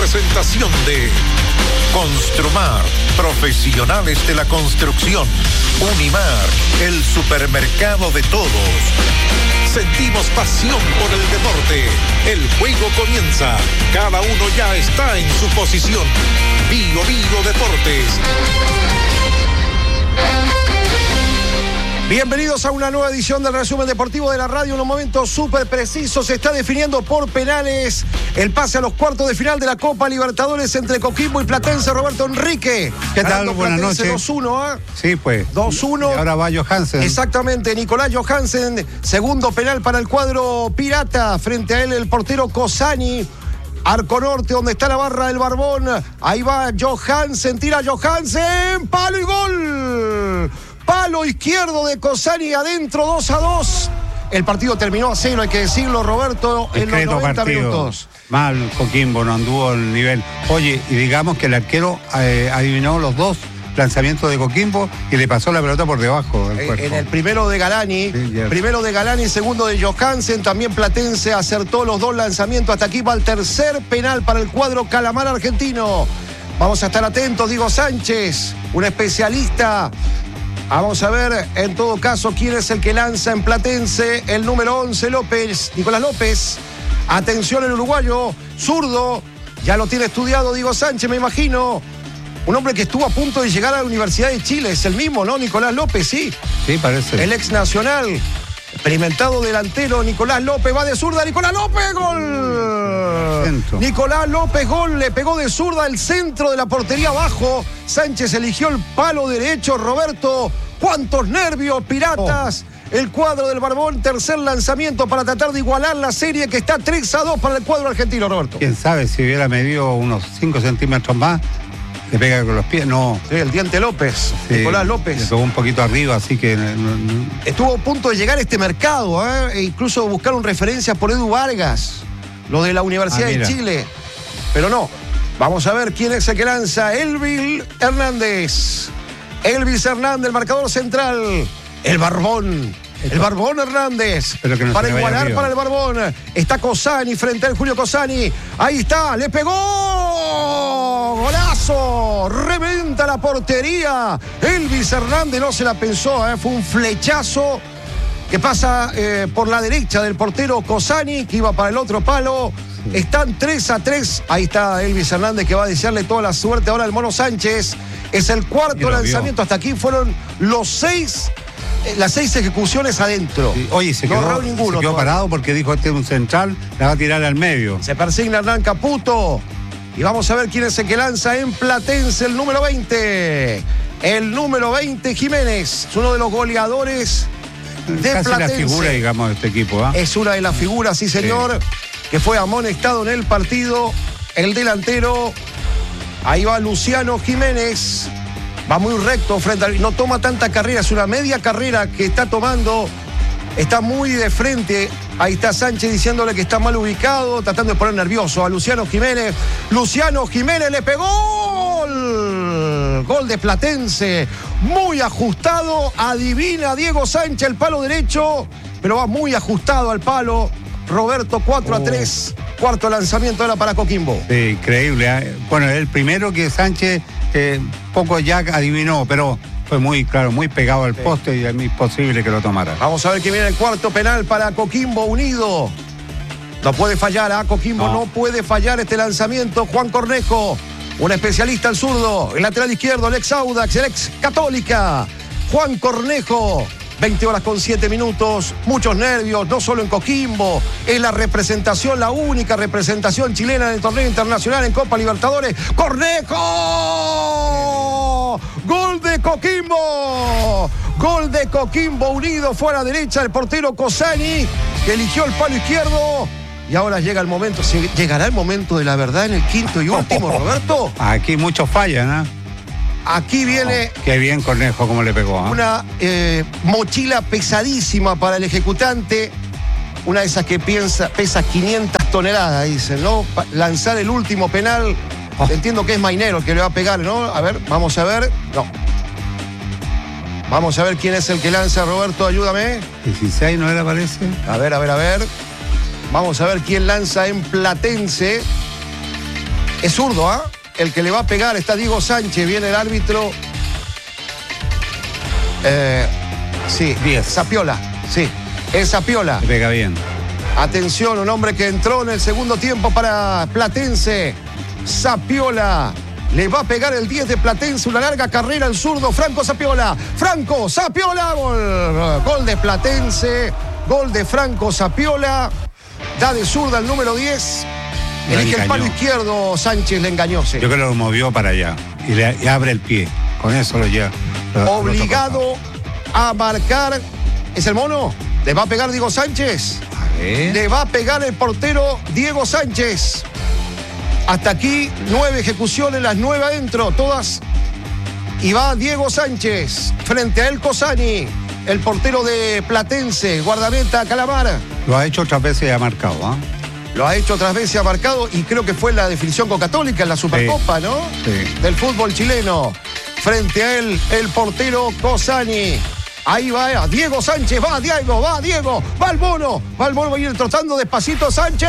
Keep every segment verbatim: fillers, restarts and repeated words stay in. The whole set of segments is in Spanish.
presentación de Construmar, profesionales de la construcción. Unimar, el supermercado de todos. Sentimos pasión por el deporte. El juego comienza. Cada uno ya está en su posición. Bio Bio Deportes. Bienvenidos a una nueva edición del resumen deportivo de la radio. En un momento súper preciso se está definiendo por penales el pase a los cuartos de final de la Copa Libertadores entre Coquimbo y Platense. Roberto Enrique. ¿Qué tal? Buenas noches. dos uno, ¿eh? Sí, pues. dos uno. Y ahora va Johansen. Exactamente, Nicolás Johansen. Segundo penal para el cuadro pirata. Frente a él el portero Cosani. Arco norte, donde está la barra del Barbón. Ahí va Johansen, tira Johansen. Palo y gol. Palo izquierdo de Cosani, adentro, dos a dos. El partido terminó a cero, hay que decirlo, Roberto, en los noventa partido. minutos. Mal, Coquimbo no anduvo el nivel. Oye, y digamos que el arquero eh, adivinó los dos lanzamientos de Coquimbo y le pasó la pelota por debajo del cuerpo. En el primero de Galani, sí, yes. primero de Galani, segundo de Johansen, también Platense acertó los dos lanzamientos. Hasta aquí va el tercer penal para el cuadro Calamar argentino. Vamos a estar atentos, Diego Sánchez, un especialista. Vamos a ver, en todo caso, quién es el que lanza en Platense. El número once, López, Nicolás López. Atención el uruguayo, zurdo. Ya lo tiene estudiado Diego Sánchez, me imagino. Un hombre que estuvo a punto de llegar a la Universidad de Chile. Es el mismo, ¿no? Nicolás López, sí. Sí, parece. El ex nacional. Experimentado delantero, Nicolás López. Va de zurda, Nicolás López, gol. Centro. Nicolás López, gol. Le pegó de zurda el centro de la portería abajo. Sánchez eligió el palo derecho. Roberto, cuántos nervios, Piratas. Oh. El cuadro del Barbón, tercer lanzamiento para tratar de igualar la serie que está tres a dos para el cuadro argentino, Roberto. Quién sabe, si hubiera medido unos cinco centímetros más, le pega con los pies, no. Sí, el Diente López, sí, Nicolás López. Le pegó un poquito arriba, así que... No, no. Estuvo a punto de llegar a este mercado, ¿eh? E incluso buscaron referencias por Edu Vargas, lo de la Universidad ah, de Chile. Pero no, vamos a ver quién es el que lanza. Elvis Hernández. Elvis Hernández, el marcador central. El Barbón. El Barbón Hernández, no para igualar para el Barbón. Está Cosani frente al Julio Cosani. Ahí está, le pegó. Golazo. Reventa la portería. Elvis Hernández no se la pensó, ¿eh? Fue un flechazo que pasa eh, por la derecha del portero Cosani, que iba para el otro palo. Sí. Están tres a tres. Ahí está Elvis Hernández, que va a desearle toda la suerte ahora al Mono Sánchez. Es el cuarto lanzamiento. Hasta aquí fueron los seis. Las seis ejecuciones adentro. Sí. Oye, se quedó, no ninguno, se quedó parado porque dijo este es un central, la va a tirar al medio. Se persigna Hernán Caputo. Y vamos a ver quién es el que lanza en Platense, el número veinte. El número veinte, Jiménez. Es uno de los goleadores de Casi Platense. La figura, digamos, de este equipo. ¿eh? Es una de las figuras, sí, señor, sí. Que fue amonestado en el partido. El delantero. Ahí va Luciano Jiménez. Va muy recto frente al... No toma tanta carrera, es una media carrera que está tomando. Está muy de frente. Ahí está Sánchez diciéndole que está mal ubicado, tratando de poner nervioso a Luciano Jiménez. Luciano Jiménez le pegó. Gol, gol de Platense. Muy ajustado. Adivina Diego Sánchez el palo derecho, pero va muy ajustado al palo. Roberto, cuatro a tres. Cuarto lanzamiento era para Coquimbo. Sí, increíble. ¿eh? Bueno, el primero que Sánchez... Eh, poco ya adivinó, pero fue muy claro, muy pegado al poste y es imposible que lo tomara. Vamos a ver que viene el cuarto penal para Coquimbo Unido. No puede fallar, ¿eh? Coquimbo no. no puede fallar este lanzamiento. Juan Cornejo, un especialista al zurdo, el lateral izquierdo, el ex Audax, el ex Católica. Juan Cornejo. veinte horas con siete minutos, muchos nervios, no solo en Coquimbo, es la representación, la única representación chilena en el torneo internacional en Copa Libertadores. ¡Cornejo! ¡Gol de Coquimbo! Gol de Coquimbo Unido, fue a la derecha el portero Cosani, que eligió el palo izquierdo. Y ahora llega el momento, ¿llegará el momento de la verdad en el quinto y último, Roberto? Aquí muchos fallan, ¿eh? Aquí viene... Oh, qué bien Cornejo como le pegó. ¿eh? Una eh, mochila pesadísima para el ejecutante. Una de esas que piensa, pesa quinientas toneladas, dicen, ¿no? Pa- lanzar el último penal. Oh. Entiendo que es Mainero el que le va a pegar, ¿no? A ver, vamos a ver. No. Vamos a ver quién es el que lanza, Roberto, ayúdame. dieciséis no era, parece. A ver, a ver, a ver. Vamos a ver quién lanza en Platense. Es zurdo, ¿ah? ¿eh? El que le va a pegar está Diego Sánchez. Viene el árbitro. Eh, sí, diez. Zapiola. Sí, es Zapiola. Le pega bien. Atención, un hombre que entró en el segundo tiempo para Platense. Zapiola. Le va a pegar el diez de Platense, una larga carrera el zurdo Franco Zapiola. Franco Zapiola, gol. Gol de Platense, gol de Franco Zapiola. Da de zurda el número diez. Lo Elige el engañó. palo izquierdo, Sánchez le engañó. Sí. Yo creo que lo movió para allá y le y abre el pie. Con eso lo lleva. lo- Obligado a marcar. ¿Es el mono? ¿Le va a pegar Diego Sánchez? A ver. Le va a pegar el portero Diego Sánchez. Hasta aquí, nueve ejecuciones, las nueve adentro, todas. Y va Diego Sánchez, frente a él Cosani, el portero de Platense, guardameta Calamar. Lo ha hecho otras veces y ha marcado, ¿ah? Lo ha hecho otras veces, ha marcado, y creo que fue en la definición con Católica, en la Supercopa, ¿no? Sí. Del fútbol chileno. Frente a él, el portero Cosani. Ahí va Diego Sánchez, va Diego, va Diego, va el mono, va el mono, va a ir trotando despacito Sánchez,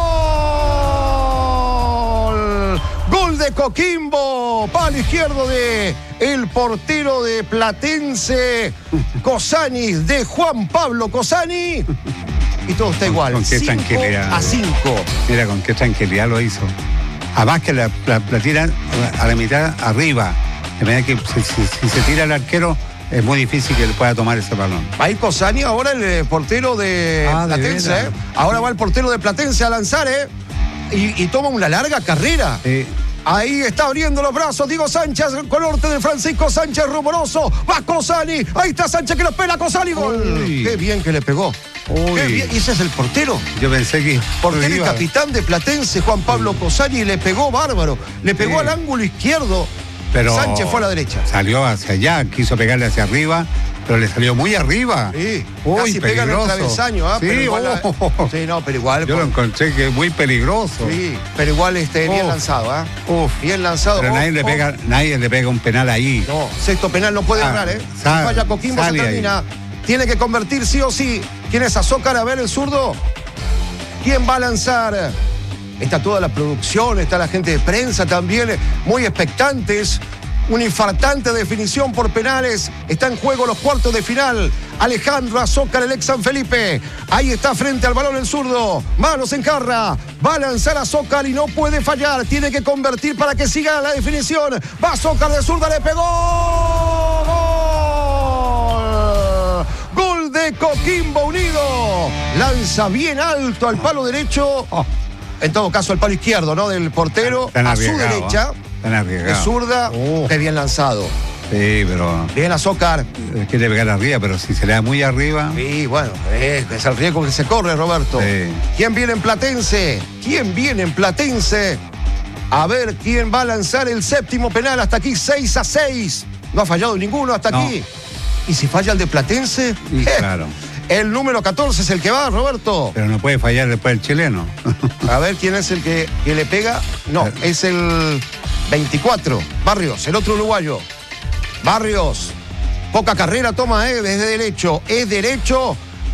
¡gol! Gol de Coquimbo, palo izquierdo de el portero de Platense, Cosani, de Juan Pablo Cosani. Y todo está igual, Con qué cinco tranquilidad. a cinco. Mira con qué tranquilidad lo hizo. Además que la, la, la tiran a la mitad arriba. De manera que si, si- si se tira el arquero, es muy difícil que él pueda tomar ese balón. Va a ir Cosani ahora el eh, portero de Ah, de Platense, veras. ¿eh? Ahora va el portero de Platense a lanzar, ¿eh? Y, y toma una larga carrera. Sí. Ahí está abriendo los brazos Diego Sánchez, con norte de Francisco Sánchez rumoroso. Va Cosani. Ahí está Sánchez que lo pela Cosani. Gol. Uy. Qué bien que le pegó. Uy. Qué bien. Y ese es el portero. Yo pensé que... Portero y iba- capitán de Platense, Juan Pablo Cosani. Le pegó bárbaro. Le pegó Sí. al ángulo izquierdo. Pero Sánchez fue a la derecha. Salió hacia allá, quiso pegarle hacia arriba, pero le salió muy arriba. Sí, Uy, casi pega en el peligroso. travesaño, ¿ah? Sí, Pero igual la- oh. sí, no, pero igual. Yo lo por- encontré que es muy peligroso. Sí, pero igual este, bien Uf. lanzado, ¿ah? Uf. Bien lanzado. Pero nadie le Ojo. pega, nadie le pega un penal ahí. No, sexto penal no puede Ah, ganar, ¿eh? Si sal- falla Coquimbo se sale ahí. termina. Tiene que convertir sí o sí. ¿Quién es Azócar? A ver, el zurdo. ¿Quién va a lanzar? Está toda la producción, está la gente de prensa también, muy expectantes. Una infartante definición por penales. Está en juego los cuartos de final. Alejandro Azócar, el ex San Felipe. Ahí está frente al balón el zurdo. Manos en jarra. Va a lanzar Azócar y no puede fallar. Tiene que convertir para que siga la definición. Va Azócar de zurda, le pegó. ¡Gol! Gol de Coquimbo Unido. Lanza bien alto al palo derecho. Oh, En todo caso, al palo izquierdo, ¿no? Del portero. Tan A su arriesgado, derecha. ¿eh? Tan arriesgado. Es zurda, Oh. qué bien lanzado. Sí, pero Bien Azócar. quiere pegar arriba, pero si se le da muy arriba, Y bueno, es, es el riesgo que se corre, Roberto. Sí. ¿Quién viene en Platense? ¿Quién viene en Platense? A ver quién va a lanzar el séptimo penal. Hasta aquí, seis a seis. No ha fallado ninguno hasta No. aquí. ¿Y si falla el de Platense? y Eh, claro. El número catorce es el que va, Roberto. Pero no puede fallar después el chileno. A ver quién es el que, que le pega. No, es el veinticuatro. Barrios, el otro uruguayo. Barrios. Poca carrera toma, ¿eh? Desde derecho. Es derecho.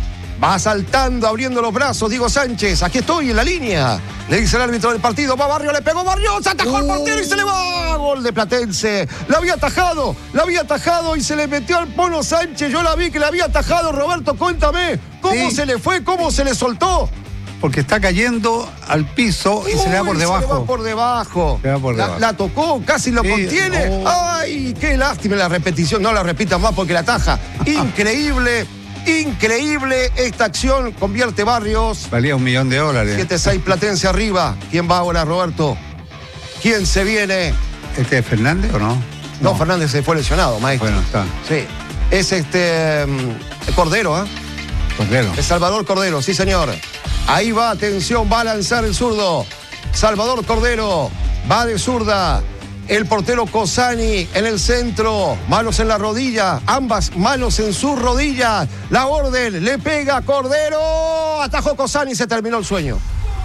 Va saltando, abriendo los brazos. Diego Sánchez. Aquí estoy en la línea. Le dice el árbitro del partido. Va Barrios, le pegó Barrios. Atajó el portero y se le va. Gol de Platense. La había atajado. La había atajado y se le metió al Mono Sánchez. Yo la vi que la había atajado. Roberto, cuéntame. ¿Cómo Sí. se le fue? ¿Cómo se le soltó? Porque está cayendo al piso y se le da por Uy, debajo. Se le va por debajo. Se le va por La- debajo. La, tocó, casi lo Sí, contiene. oh. Ay, qué lástima la repetición. No la repitan más porque la ataja. Increíble, increíble esta acción. Convierte Barrios. Valía un millón de dólares. siete seis Platense arriba. ¿Quién va ahora, Roberto? ¿Quién se viene? ¿Este es Fernández o no? No, Fernández se fue lesionado, maestro. Bueno, está. Sí. Es este mm, Cordero, ¿ah? Cordero. Es Salvador Cordero, sí señor. Ahí va, atención, va a lanzar el zurdo. Salvador Cordero, va de zurda. El portero Cosani en el centro, manos en la rodilla, ambas manos en sus rodillas. La orden, le pega Cordero. Atajó Cosani, se terminó el sueño.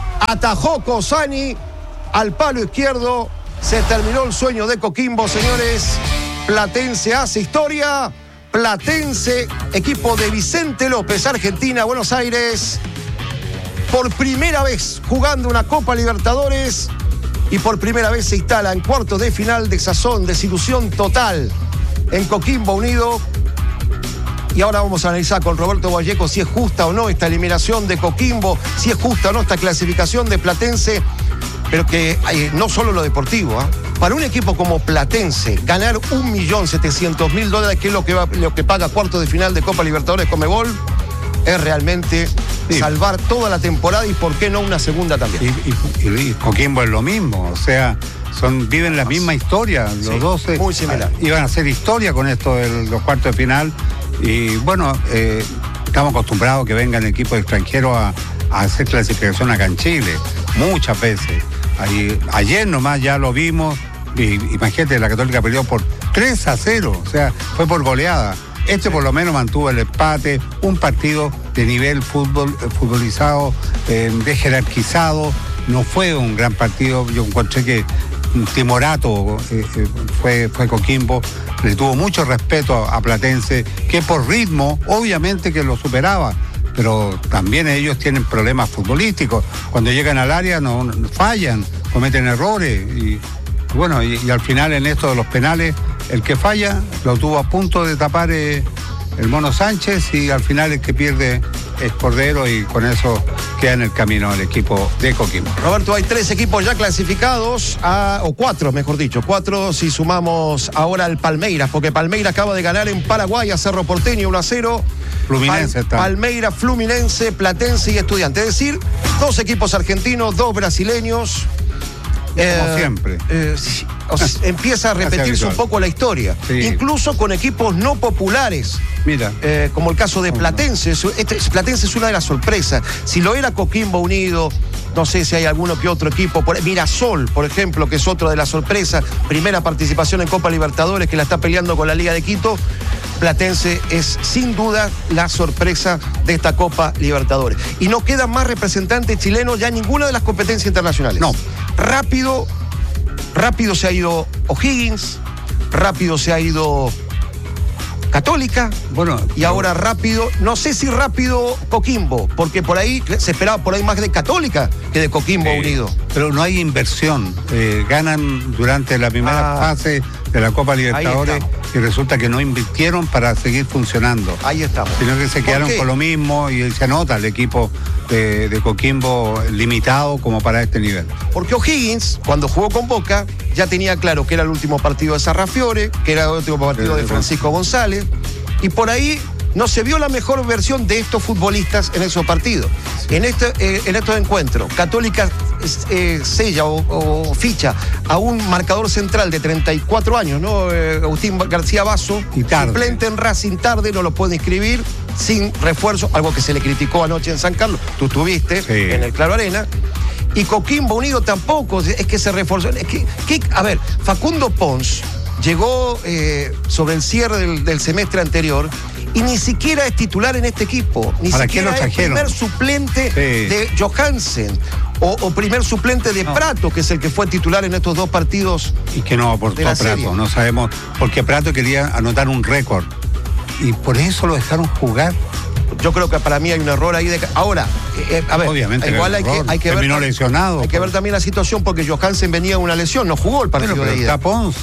Atajó Cosani al palo izquierdo. Se terminó el sueño de Coquimbo, señores. Platense hace historia. Platense, equipo de Vicente López, Argentina, Buenos Aires. Por primera vez jugando una Copa Libertadores, y por primera vez se instala en cuartos de final. Desazón, desilusión total en Coquimbo Unido. Y ahora vamos a analizar con Roberto Vallejo si es justa o no esta eliminación de Coquimbo, si es justa o no esta clasificación de Platense, pero que eh, no solo lo deportivo, ¿eh? Para un equipo como Platense, ganar un millón setecientos mil dólares, que es lo que, va, lo que paga cuartos de final de Copa Libertadores Conmebol, es realmente sí. salvar toda la temporada y por qué no una segunda también. Y, y, y Coquimbo es lo mismo, o sea, son viven la misma historia, los sí, dos eh, muy similar. Iban a hacer historia con esto de los cuartos de final y bueno, eh, estamos acostumbrados a que vengan equipos extranjeros a, a hacer clasificación acá en Chile, muchas veces. Ahí, ayer nomás ya lo vimos, y, imagínate, la Católica perdió por tres a cero, o sea, fue por goleada. Este por lo menos mantuvo el empate, un partido de nivel fútbol, futbolizado, eh, de jerarquizado, no fue un gran partido, yo encontré que timorato eh, eh, fue, fue Coquimbo, le tuvo mucho respeto a, a Platense, que por ritmo obviamente que lo superaba, pero también ellos tienen problemas futbolísticos, cuando llegan al área no, no fallan, cometen errores y bueno, y, y al final en esto de los penales, el que falla lo tuvo a punto de tapar eh, el Mono Sánchez y al final el que pierde es Cordero y con eso queda en el camino el equipo de Coquimbo. Roberto, hay tres equipos ya clasificados, a, o cuatro mejor dicho, cuatro si sumamos ahora al Palmeiras, porque Palmeiras acaba de ganar en Paraguay a Cerro Porteño uno a cero. Fluminense Pal, está. Palmeiras, Fluminense, Platense y Estudiantes. Es decir, dos equipos argentinos, dos brasileños. Como eh, siempre. Eh, o sea, empieza a repetirse un poco la historia. Sí. Incluso con equipos no populares. Mira. Eh, como el caso de Platense. Este, Platense es una de las sorpresas. Si lo era Coquimbo Unido, no sé si hay alguno que otro equipo. Por, Mirasol, por ejemplo, que es otro de las sorpresas. Primera participación en Copa Libertadores, que la está peleando con la Liga de Quito. Platense es sin duda la sorpresa de esta Copa Libertadores. Y no quedan más representantes chilenos ya en ninguna de las competencias internacionales. No. Rápido, rápido se ha ido O'Higgins, rápido se ha ido Católica, bueno, y ahora rápido, no sé si rápido Coquimbo, porque por ahí se esperaba por ahí más de Católica que de Coquimbo eh, Unido. Pero no hay inversión, eh, ganan durante la primera ah, fase de la Copa Libertadores y resulta que no invirtieron para seguir funcionando. Ahí estamos. Sino que se quedaron con lo mismo y se nota el equipo de, de Coquimbo limitado como para este nivel. Porque O'Higgins, cuando jugó con Boca, ya tenía claro que era el último partido de Sarrafiore, que era el último partido de Francisco González, y por ahí no se vio la mejor versión de estos futbolistas en esos partidos. Sí. En, este, eh, en estos encuentros, Católica eh, sella o, o ficha a un marcador central de treinta y cuatro años, ¿no? Eh, Agustín García Basso, y tarde. Suplente en Racing tarde, no lo puede inscribir, sin refuerzo, algo que se le criticó anoche en San Carlos, tú estuviste sí. en el Claro Arena. Y Coquimbo Unido tampoco, es que se reforzó. Es que, que, a ver, Facundo Pons llegó eh, sobre el cierre del, del semestre anterior y ni siquiera es titular en este equipo. Ni ¿Para siquiera qué es primer suplente sí. de Johansen o, o primer suplente de no. Prato, que es el que fue titular en estos dos partidos. Y que no aportó Prato, serie. No sabemos, porque Prato quería anotar un récord y por eso lo dejaron jugar. Yo creo que para mí hay un error ahí de... Ahora, eh, a ver, obviamente igual hay que, hay que terminó ver... lesionado. Hay que ver también la situación porque Johansen venía de una lesión, no jugó el partido pero, pero de ida. Pons.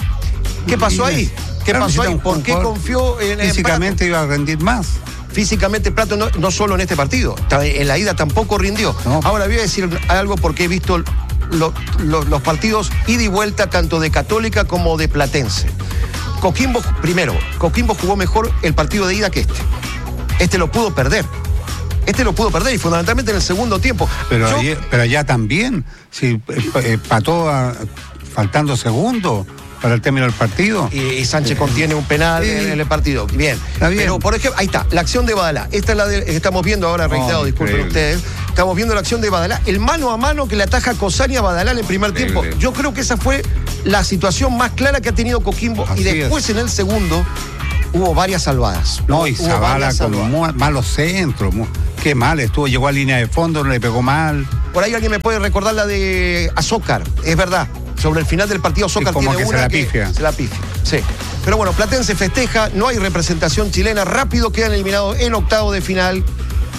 ¿Qué pasó ahí? ¿Qué claro, pasó ahí? ¿Por qué confió en el Físicamente iba a rendir más. Físicamente Prato no, no solo en este partido, en la ida tampoco rindió. No. Ahora voy a decir algo porque he visto lo, lo, los partidos ida y vuelta tanto de Católica como de Platense. Coquimbo, primero, Coquimbo jugó mejor el partido de ida que este. Este lo pudo perder. Este lo pudo perder y fundamentalmente en el segundo tiempo. Pero, Yo, allá, pero allá también, si eh, pató a, faltando segundos para el término del partido. Y, y Sánchez eh, contiene un penal sí. en el partido. Bien. Está bien. Pero, por ejemplo, ahí está, la acción de Badalá. Esta es la de, que estamos viendo ahora, reiterado, oh, disculpen ustedes. Estamos viendo la acción de Badalá. El mano a mano que le ataja Cosani a Badalá en el primer increíble. tiempo. Yo creo que esa fue la situación más clara que ha tenido Coquimbo. Así y después es. en el segundo hubo varias salvadas. No, y Zavala con muy malos centros. Muy, qué mal estuvo. Llegó a línea de fondo, no le pegó mal. Por ahí alguien me puede recordar la de Azócar. Es verdad. Sobre el final del partido, Azócar tiene que una se la pifia. que se la pifia. Sí. Pero bueno, Platense festeja. No hay representación chilena. Rápido quedan eliminados en octavo de final.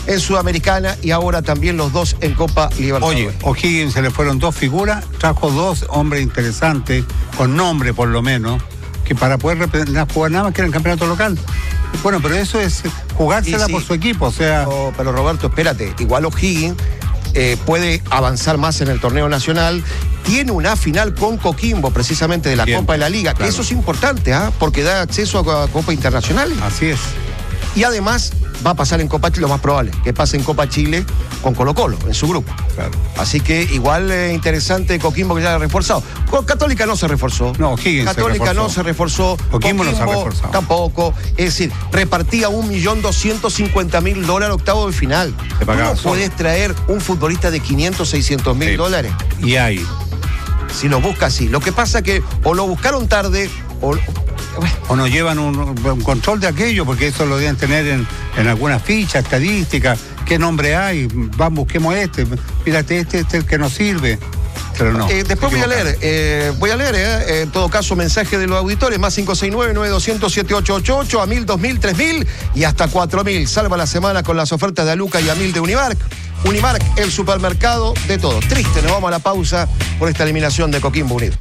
en Sudamericana y ahora también los dos en Copa Libertadores. Oye, O'Higgins se le fueron dos figuras, trajo dos hombres interesantes, con nombre por lo menos, que para poder representar, jugar nada más que en el campeonato local. Bueno, pero eso es jugársela sí, sí. por su equipo, o sea... Pero, pero Roberto, espérate, igual O'Higgins eh, puede avanzar más en el torneo nacional. Tiene una final con Coquimbo, precisamente de la Bien, Copa de la Liga, claro. que eso es importante, ¿eh? porque da acceso a, a Copa Internacional. Así es. Y además va a pasar en Copa Chile, lo más probable, que pase en Copa Chile con Colo-Colo, en su grupo. Claro. Así que igual eh, interesante Coquimbo que ya ha reforzado. Con Católica no se reforzó. No, Higgins Católica se no se reforzó. Coquimbo, Coquimbo no se ha reforzado. Tampoco. Es decir, repartía un millón doscientos cincuenta mil dólares octavo de final. Se pagaba ¿Cómo puedes traer un futbolista de quinientos, seiscientos mil sí. dólares? Y hay. Si lo busca así. Lo que pasa que o lo buscaron tarde o... Bueno. O nos llevan un, un control de aquello, porque eso lo deben tener en, en alguna ficha estadística. ¿Qué nombre hay? Vamos, busquemos este. Mírate, este, este es el que nos sirve. Pero no. Eh, después voy a leer, eh, voy a leer, eh, en todo caso, mensaje de los auditores, más cinco seis nueve, nueve dos cero cero, siete ocho ocho ocho, a mil, dos mil, tres mil y hasta cuatro mil. Salva la semana con las ofertas de Aluca y a mil de Unimark. Unimark, el supermercado de todos. Triste, nos vamos a la pausa por esta eliminación de Coquimbo Unido.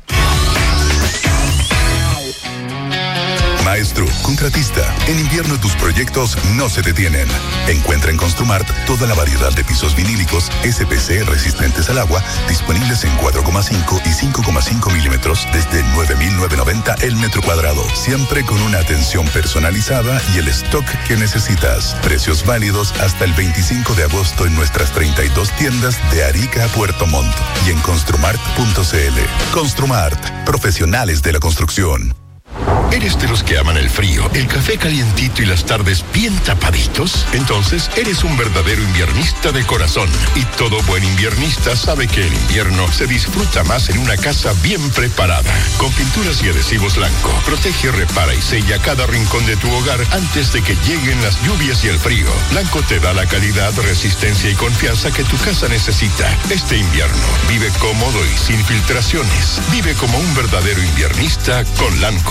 Maestro, contratista, en invierno tus proyectos no se detienen. Encuentra en Construmart toda la variedad de pisos vinílicos S P C resistentes al agua, disponibles en cuatro coma cinco y cinco coma cinco milímetros desde nueve mil novecientos noventa el metro cuadrado. Siempre con una atención personalizada y el stock que necesitas. Precios válidos hasta el veinticinco de agosto en nuestras treinta y dos tiendas de Arica a Puerto Montt y en construmart punto c l. Construmart, profesionales de la construcción. ¿Eres de los que aman el frío, el café calientito y las tardes bien tapaditos? Entonces, eres un verdadero inviernista de corazón. Y todo buen inviernista sabe que el invierno se disfruta más en una casa bien preparada. Con pinturas y adhesivos Lanco, protege, repara y sella cada rincón de tu hogar antes de que lleguen las lluvias y el frío. Lanco te da la calidad, resistencia y confianza que tu casa necesita. Este invierno, vive cómodo y sin filtraciones. Vive como un verdadero inviernista con Lanco.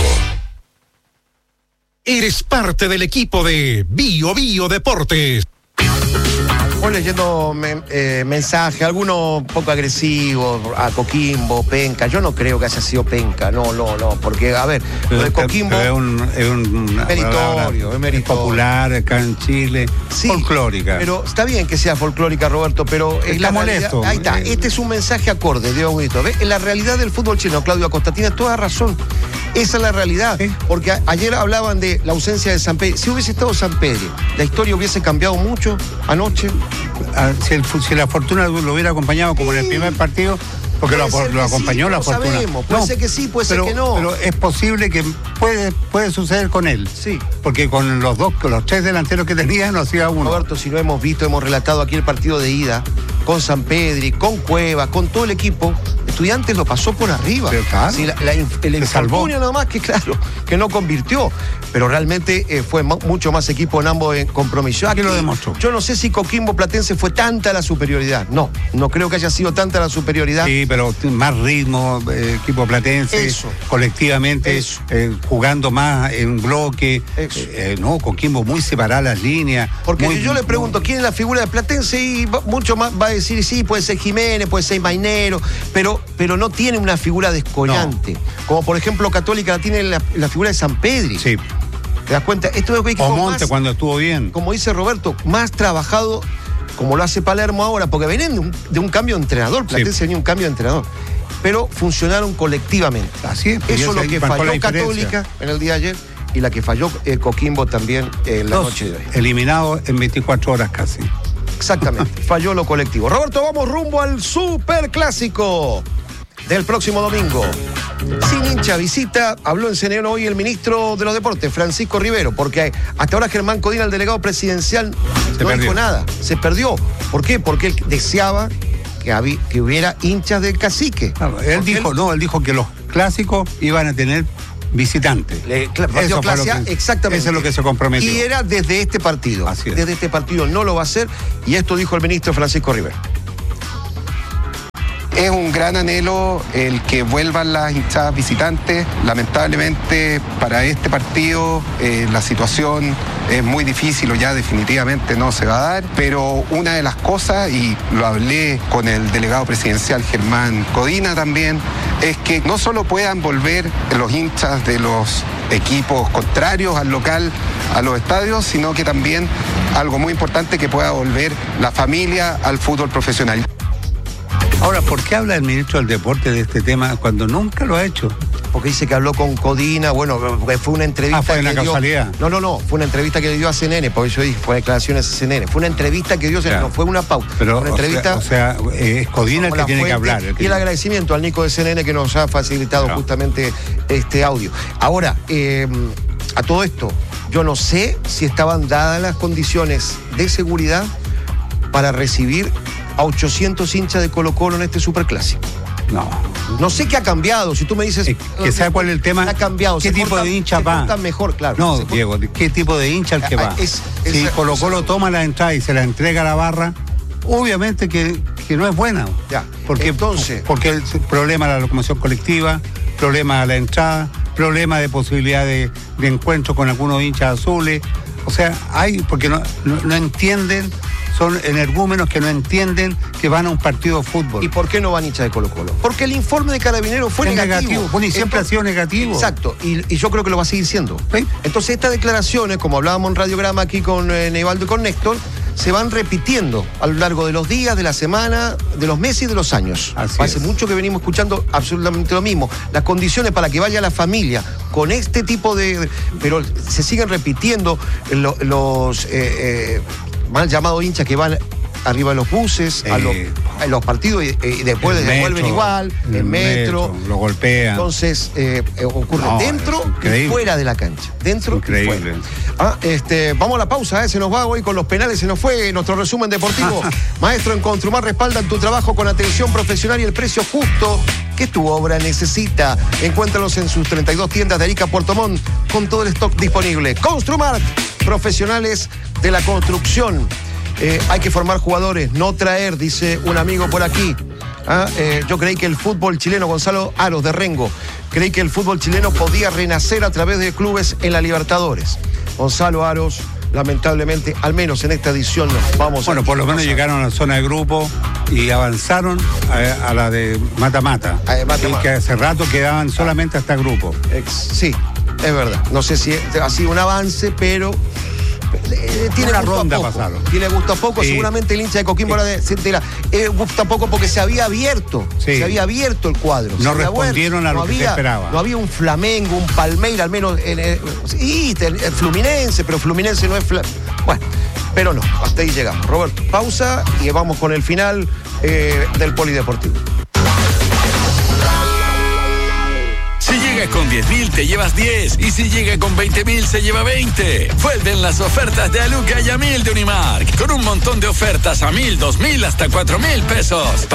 Eres parte del equipo de Bio Bio Deportes. Voy leyendo me, eh, mensajes, algunos un poco agresivos, a Coquimbo, penca. Yo no creo que haya sido penca, no, no, no, porque, a ver, lo de Coquimbo es un, es un meritorio, es meritorio. Popular acá en Chile, sí, folclórica. Pero está bien que sea folclórica, Roberto, pero es está la molesto. Realidad. Ahí está, eh, este es un mensaje acorde de Augustito. ¿Ves? En la realidad del fútbol chileno, Claudio Acosta tiene toda razón. Esa es la realidad, ¿sí? Porque a, ayer hablaban de la ausencia de San Pedro. Si hubiese estado San Pedro, la historia hubiese cambiado mucho anoche. Si, el, si la fortuna lo hubiera acompañado como sí. en el primer partido, porque lo, lo acompañó sí, la fortuna. Sabemos. Puede no, ser que sí, puede pero, ser que no. Pero es posible que puede, puede suceder con él. Sí. Porque con los dos, con los tres delanteros que tenía, no hacía uno. Roberto, si lo hemos visto, hemos relatado aquí el partido de ida, con San Pedri, con Cueva, con todo el equipo. Estudiantes lo pasó por arriba. Pero claro, sí, la, la, el infortunio nada más que claro, que no convirtió. Pero realmente eh, fue m- mucho más equipo en ambos eh, compromisos. Aquí lo demostró. Yo no sé si Coquimbo Platense fue tanta la superioridad. No, no creo que haya sido tanta la superioridad. Sí, pero más ritmo, eh, equipo Platense, Eso. colectivamente, Eso. Eh, jugando más en bloque. Eso. Eh, no, Coquimbo muy separadas las líneas. Porque muy, si yo le pregunto quién es la figura de Platense y va, mucho más va a decir, sí, puede ser Jiménez, puede ser Mainero, pero, pero no tiene una figura descollante. No. Como por ejemplo Católica la tiene la, la figura de San Pedri. Sí. ¿Te das cuenta? Esto es o Monte más, cuando estuvo bien. Como dice Roberto, más trabajado como lo hace Palermo ahora, porque vienen de un, de un cambio de entrenador, Platense sí. venía un cambio de entrenador, pero funcionaron colectivamente. Así es. Eso es lo que falló Católica en el día de ayer y la que falló eh, Coquimbo también en la Dos, noche de hoy. Eliminado en veinticuatro horas casi. Exactamente, falló lo colectivo. Roberto, vamos rumbo al Superclásico del próximo domingo. Sin hincha visita, habló en C N N hoy el ministro de los Deportes, Francisco Rivero, porque hasta ahora Germán Codina, el delegado presidencial, se no perdió. dijo nada, se perdió. ¿Por qué? Porque él deseaba que, había, que hubiera hinchas del Cacique. Claro, él dijo, él, no, él dijo que los clásicos iban a tener visitantes. Le, cl- eso clase A, exactamente. Eso es lo que se comprometió. Y era desde este partido. Así es. Desde este partido no lo va a hacer, y esto dijo el ministro Francisco Rivero. Es un gran anhelo el que vuelvan las hinchadas visitantes. Lamentablemente para este partido eh, la situación es muy difícil o ya definitivamente no se va a dar, pero una de las cosas, y lo hablé con el delegado presidencial Germán Codina también, es que no solo puedan volver los hinchas de los equipos contrarios al local, a los estadios, sino que también algo muy importante, que pueda volver la familia al fútbol profesional. Ahora, ¿por qué habla el ministro del Deporte de este tema cuando nunca lo ha hecho? Porque dice que habló con Codina, bueno, fue una entrevista. Ah, fue una que dio, casualidad. No, no, no, fue una entrevista que le dio a C N N, por eso dije, fue declaraciones a C N N. Fue una entrevista que dio, ya. no fue una pauta. Pero, una entrevista, o sea, o sea es Codina el que tiene fuente, que hablar. El que... Y el agradecimiento al Nico de C N N que nos ha facilitado no. justamente este audio. Ahora, eh, a todo esto, yo no sé si estaban dadas las condiciones de seguridad para recibir a ochocientos hinchas de Colo-Colo en este superclásico. No. No sé qué ha cambiado. Si tú me dices... Eh, que sabe cuál es el tema. Ha cambiado. ¿Qué tipo porta, de hincha va? Se mejor, claro. No, Diego, ¿qué tipo de hincha el que va? Es, es, si Colo-Colo toma la entrada y se la entrega a la barra, obviamente que, que no es buena. Ya. Porque, Entonces... Porque el problema de la locomoción colectiva, problema de la entrada, problema de posibilidad de, de encuentro con algunos hinchas azules. O sea, hay... Porque no, no, no entienden... Son energúmenos que no entienden que van a un partido de fútbol. ¿Y por qué no van hinchas de Colo-Colo? Porque el informe de Carabineros fue es negativo. negativo. Bueno, y siempre Entonces, ha sido negativo. Exacto, y, y yo creo que lo va a seguir siendo. ¿Sí? Entonces estas declaraciones, como hablábamos en Radiograma aquí con eh, Neivaldo y con Néstor, se van repitiendo a lo largo de los días, de la semana, de los meses y de los años. Así Hace es. mucho que venimos escuchando absolutamente lo mismo. Las condiciones para que vaya la familia con este tipo de... Pero se siguen repitiendo lo, los eh, eh, mal llamados hinchas que van... arriba de los buses, eh, a, los, a los partidos y, y después les devuelven igual, en el metro, metro, lo golpean. Entonces, eh, ocurre no, dentro y fuera de la cancha. Dentro increíble. y fuera. Ah, este, vamos a la pausa, ¿eh? Se nos va hoy con los penales, se nos fue nuestro resumen deportivo. Maestro, en Construmar respaldan tu trabajo con atención profesional y el precio justo que tu obra necesita. Encuéntralos en sus treinta y dos tiendas de Arica, Puerto Montt, con todo el stock disponible. Construmar, profesionales de la construcción. Eh, hay que formar jugadores, no traer, dice un amigo por aquí. Ah, eh, yo creí que el fútbol chileno, Gonzalo Aros de Rengo, creí que el fútbol chileno podía renacer a través de clubes en la Libertadores. Gonzalo Aros, lamentablemente, al menos en esta edición nos vamos bueno, a... Bueno, por lo menos pasar. Llegaron a la zona de grupo y avanzaron a, a la de mata-mata. A de mata-mata. Que hace rato quedaban solamente hasta grupo. Ex, sí, es verdad. No sé si ha sido un avance, pero... Eh, tiene una gusto ronda a poco. pasaron. Tiene gusto a poco, sí. Seguramente el hincha de Coquimbo ahora de, de la, eh, gusta a poco porque se había abierto, sí. se había abierto el cuadro. No respondieron abierto. a lo no que había, se esperaba. No había un Flamengo, un Palmeira, al menos en, en, sí, el, el Fluminense, pero Fluminense no es fla... bueno, pero no, hasta ahí llegamos. Roberto, pausa y vamos con el final eh, del Polideportivo. Si llega con diez mil, te llevas diez. Y si llega con veinte mil, se lleva veinte. Vuelven las ofertas de Aluca y a mil de Unimark. Con un montón de ofertas a mil, dos mil, hasta cuatro mil pesos.